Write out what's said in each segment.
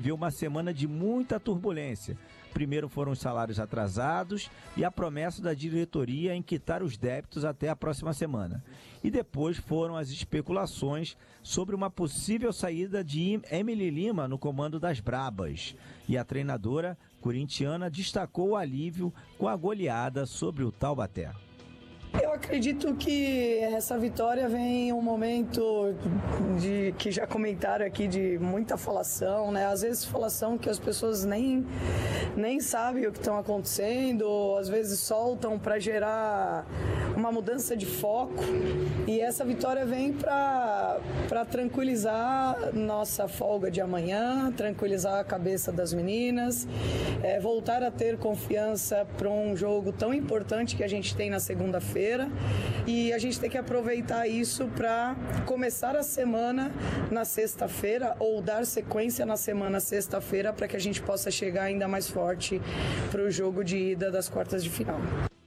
viveu uma semana de muita turbulência. Primeiro foram os salários atrasados e a promessa da diretoria em quitar os débitos até a próxima semana. E depois foram as especulações sobre uma possível saída de Emily Lima no comando das Brabas. E a treinadora corintiana destacou o alívio com a goleada sobre o Taubaté. Eu acredito que essa vitória vem em um momento de que já comentaram aqui de muita falação, né? Às vezes falação que as pessoas nem sabem o que estão acontecendo, às vezes soltam para gerar uma mudança de foco. E essa vitória vem para tranquilizar nossa folga de amanhã, tranquilizar a cabeça das meninas, voltar a ter confiança para um jogo tão importante que a gente tem na segunda-feira. E a gente tem que aproveitar isso para começar a semana na sexta-feira ou dar sequência na semana sexta-feira para que a gente possa chegar ainda mais forte para o jogo de ida das quartas de final.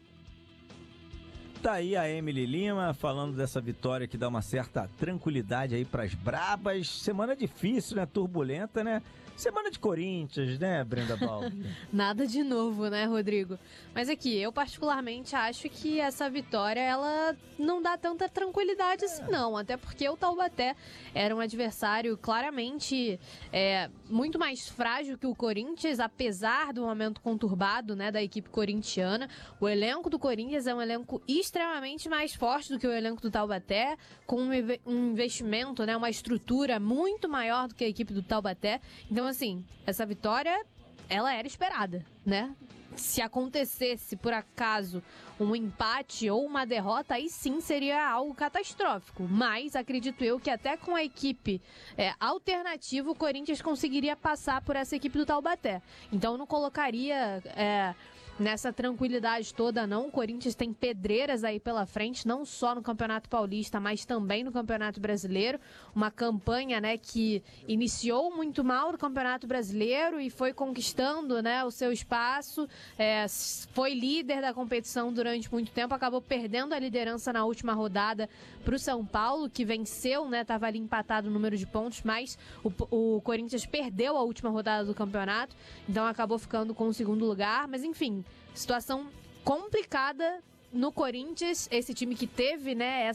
Tá aí a Emily Lima falando dessa vitória que dá uma certa tranquilidade aí pras Brabas. Semana difícil, né? Turbulenta, né? Semana de Corinthians, né, Brenda Balbi? Nada de novo, né, Rodrigo? Mas aqui, eu particularmente acho que essa vitória, ela não dá tanta tranquilidade assim, não. Até porque o Taubaté era um adversário claramente muito mais frágil que o Corinthians, apesar do momento conturbado, né, da equipe corintiana. O elenco do Corinthians é um elenco extremamente mais forte do que o elenco do Taubaté, com um investimento, né, uma estrutura muito maior do que a equipe do Taubaté. Então, assim, essa vitória, ela era esperada, né? Se acontecesse, por acaso, um empate ou uma derrota, aí sim seria algo catastrófico. Mas acredito eu que até com a equipe alternativa, o Corinthians conseguiria passar por essa equipe do Taubaté. Então eu não colocaria nessa tranquilidade toda, não. O Corinthians tem pedreiras aí pela frente, não só no Campeonato Paulista, mas também no Campeonato Brasileiro. Uma campanha, né, que iniciou muito mal no Campeonato Brasileiro e foi conquistando, né, o seu espaço. Foi líder da competição durante muito tempo, acabou perdendo a liderança na última rodada para o São Paulo, que venceu, né, estava ali empatado o número de pontos, mas o Corinthians perdeu a última rodada do campeonato, então acabou ficando com o segundo lugar. Mas enfim, situação complicada no Corinthians, esse time que teve, né,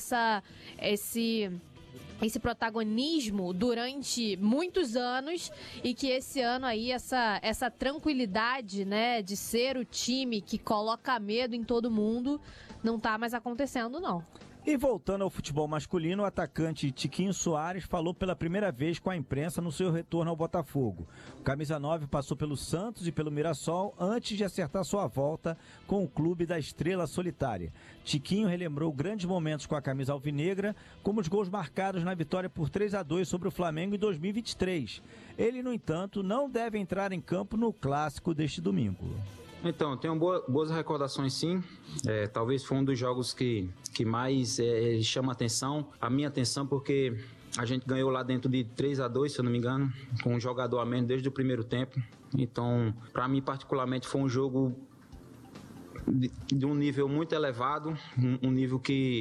esse protagonismo durante muitos anos e que esse ano aí essa tranquilidade, né, de ser o time que coloca medo em todo mundo não tá mais acontecendo, não. E voltando ao futebol masculino, o atacante Tiquinho Soares falou pela primeira vez com a imprensa no seu retorno ao Botafogo. O camisa 9 passou pelo Santos e pelo Mirassol antes de acertar sua volta com o clube da Estrela Solitária. Tiquinho relembrou grandes momentos com a camisa alvinegra, como os gols marcados na vitória por 3-2 sobre o Flamengo em 2023. Ele, no entanto, não deve entrar em campo no clássico deste domingo. Então, tenho boas recordações, sim. Talvez foi um dos jogos que mais chama a minha atenção, porque a gente ganhou lá dentro de 3-2, se eu não me engano, com um jogador a menos desde o primeiro tempo. Então, para mim particularmente, foi um jogo de um nível muito elevado, um nível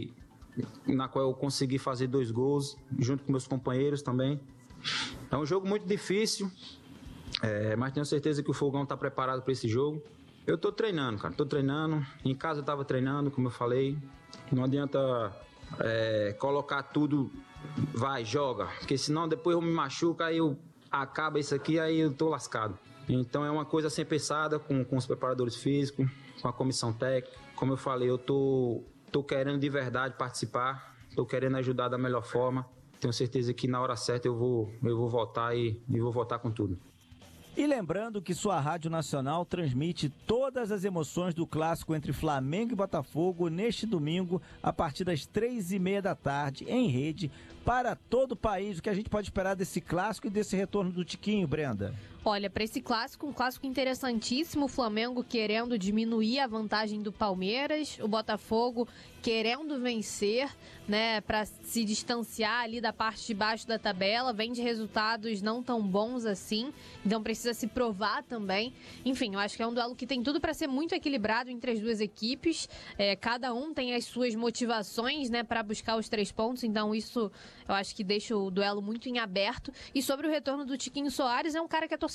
na qual eu consegui fazer 2 gols, junto com meus companheiros também. É um jogo muito difícil, mas tenho certeza que o Fogão está preparado para esse jogo. Eu tô treinando, cara, em casa eu tava treinando, como eu falei, não adianta colocar tudo, vai, joga, porque senão depois eu me machuco, aí acaba isso aqui, aí eu tô lascado. Então é uma coisa sempre pensada com os preparadores físicos, com a comissão técnica. Como eu falei, eu tô querendo de verdade participar, tô querendo ajudar da melhor forma, tenho certeza que na hora certa eu vou voltar e vou voltar com tudo. E lembrando que sua Rádio Nacional transmite todas as emoções do clássico entre Flamengo e Botafogo neste domingo, a partir das 3h30 da tarde, em rede, para todo o país. O que a gente pode esperar desse clássico e desse retorno do Tiquinho, Brenda? Olha, para esse clássico, um clássico interessantíssimo, o Flamengo querendo diminuir a vantagem do Palmeiras, o Botafogo querendo vencer, né, para se distanciar ali da parte de baixo da tabela, vem de resultados não tão bons assim, então precisa se provar também. Enfim, eu acho que é um duelo que tem tudo para ser muito equilibrado entre as duas equipes, cada um tem as suas motivações, né, para buscar os 3 pontos, então isso eu acho que deixa o duelo muito em aberto. E sobre o retorno do Tiquinho Soares, é um cara que a torcida